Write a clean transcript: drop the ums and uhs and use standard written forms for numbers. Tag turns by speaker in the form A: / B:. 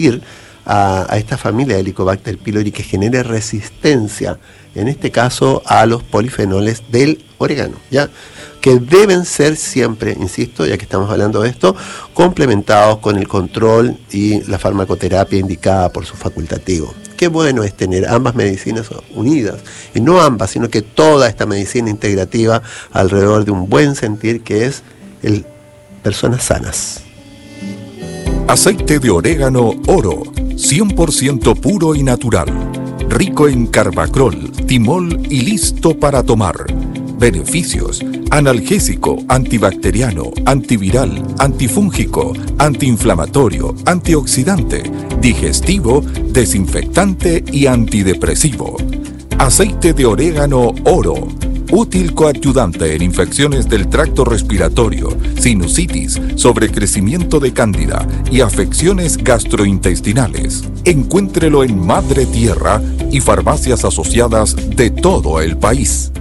A: a esta familia de Helicobacter pylori que genere resistencia, en este caso a los polifenoles del orégano, ¿ya? Que deben ser siempre, insisto, ya que estamos hablando de esto, complementados con el control y la farmacoterapia indicada por su facultativo. Qué bueno es tener ambas medicinas unidas, y no ambas, sino que toda esta medicina integrativa alrededor de un buen sentir que es el personas sanas.
B: Aceite de orégano Oro, 100% puro y natural, rico en carbacrol, timol y listo para tomar. Beneficios: analgésico, antibacteriano, antiviral, antifúngico, antiinflamatorio, antioxidante, digestivo, desinfectante y antidepresivo. Aceite de orégano Oro, útil coadyuvante en infecciones del tracto respiratorio, sinusitis, sobrecrecimiento de cándida y afecciones gastrointestinales. Encuéntrelo en Madre Tierra y farmacias asociadas de todo el país.